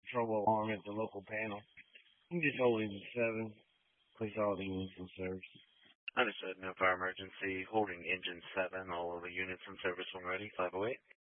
trouble alarm at the local panel. You can just hold engine 7. Place all the units in service. Understood. No fire emergency. Holding engine 7. All of the units in service when ready. 508.